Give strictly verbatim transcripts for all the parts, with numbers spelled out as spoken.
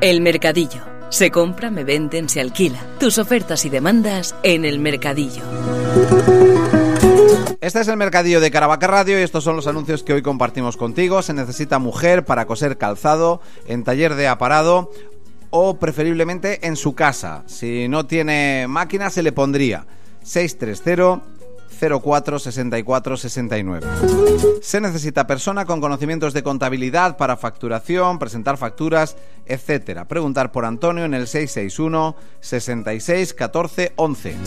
El Mercadillo. Se compra, me venden, se alquila. Tus ofertas y demandas en El Mercadillo. Este es El Mercadillo de Caravaca Radio y estos son los anuncios que hoy compartimos contigo. Se necesita mujer para coser calzado en taller de aparado o preferiblemente en su casa. Si no tiene máquina se le pondría seis tres cero, cero cuatro, seis cuatro seis nueve. Se necesita persona con conocimientos de contabilidad para facturación, presentar facturas, etcétera. Preguntar por Antonio en el seis seis uno, sesenta y seis, catorce, once.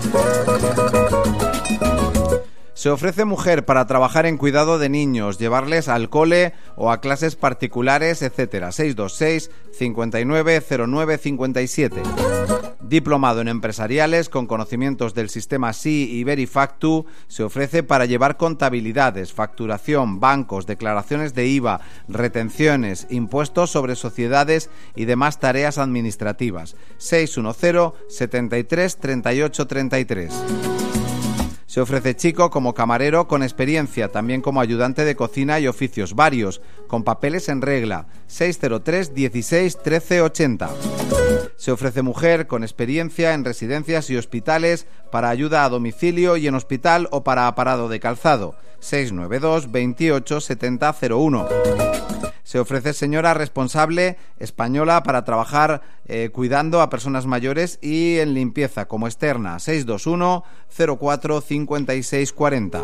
Se ofrece mujer para trabajar en cuidado de niños, llevarles al cole o a clases particulares, etcétera. seis dos seis, cincuenta y nueve, cero nueve, cincuenta y siete. Diplomado en empresariales con conocimientos del sistema S I y Verifactu, se ofrece para llevar contabilidades, facturación, bancos, declaraciones de I V A, retenciones, impuestos sobre sociedades y demás tareas administrativas. seis uno cero, setenta y tres, treinta y ocho, treinta y tres. Se ofrece chico como camarero con experiencia, también como ayudante de cocina y oficios varios, con papeles en regla, seis cero tres, dieciséis, trece, ochenta. Se ofrece mujer con experiencia en residencias y hospitales para ayuda a domicilio y en hospital o para aparado de calzado, seis nueve dos, veintiocho, setenta, cero uno. Se ofrece señora responsable española para trabajar eh, cuidando a personas mayores y en limpieza como externa, seis dos uno, cero cuatro, cincuenta y seis, cuarenta.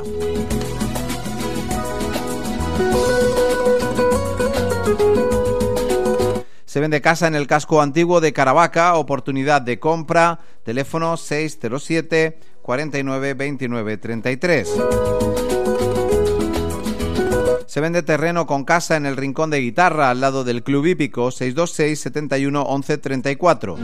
Se vende casa en el casco antiguo de Caravaca, oportunidad de compra, teléfono seis cero siete, cuarenta y nueve, veintinueve, treinta y tres. Se vende terreno con casa en el Rincón de Guitarra, al lado del Club Hípico, seis dos seis, setenta y uno, once, treinta y cuatro.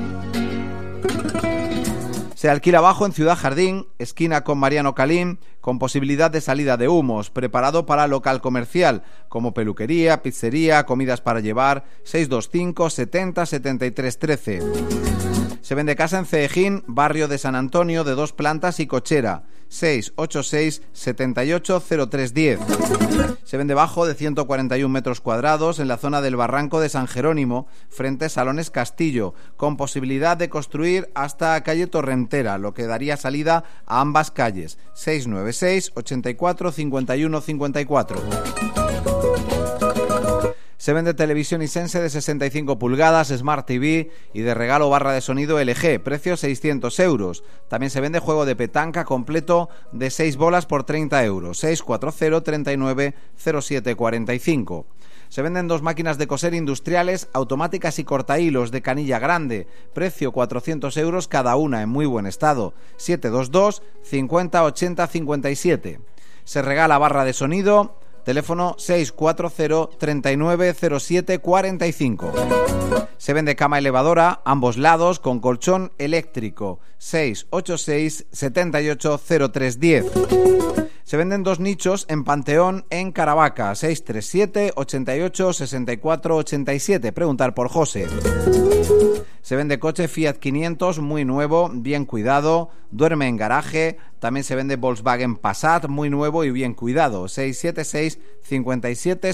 Se alquila bajo en Ciudad Jardín, esquina con Mariano Calín, con posibilidad de salida de humos, preparado para local comercial, como peluquería, pizzería, comidas para llevar, seis dos cinco, setenta, setenta y tres, trece. Se vende casa en Ceejín, barrio de San Antonio, de dos plantas y cochera, seis ocho seis, setenta y ocho, cero tres, diez. Se vende bajo de ciento cuarenta y un metros cuadrados en la zona del Barranco de San Jerónimo, frente a Salones Castillo, con posibilidad de construir hasta calle Torrentera, lo que daría salida a ambas calles, seis nueve seis, ochenta y cuatro, cincuenta y uno, cincuenta y cuatro. Se vende televisión Hisense de sesenta y cinco pulgadas, Smart T V y de regalo barra de sonido L G, precio seiscientos euros. También se vende juego de petanca completo de seis bolas por treinta euros, seis cuatro cero, treinta y nueve, cero siete, cuarenta y cinco. Se venden dos máquinas de coser industriales, automáticas y cortahilos de canilla grande, precio cuatrocientos euros cada una, en muy buen estado, siete dos dos, cincuenta, ochenta, cincuenta y siete. Se regala barra de sonido, teléfono seis cuatro cero, treinta y nueve, cero siete, cuarenta y cinco. Se vende cama elevadora, ambos lados, con colchón eléctrico, seis ocho seis, setenta y ocho, cero tres, diez. Se venden dos nichos en Panteón, en Caravaca, seis tres siete, ochenta y ocho, sesenta y cuatro, ochenta y siete. Preguntar por José. Se vende coche Fiat quinientos, muy nuevo, bien cuidado, duerme en garaje. También se vende Volkswagen Passat, muy nuevo y bien cuidado, seis siete seis, cincuenta y siete,